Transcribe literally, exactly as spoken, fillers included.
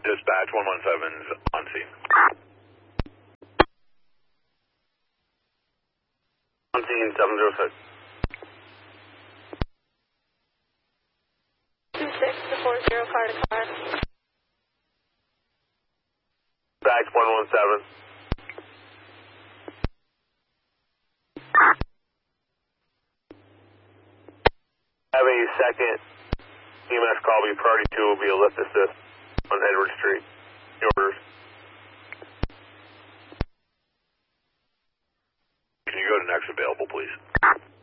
Dispatch one one seven's on scene. On scene seven zero six. two six to four zero, car to car. Dispatch one one seven. Have a second E M S call, be priority two, will be a lift assist on Edward Street. Your orders. Can you go to next available, please?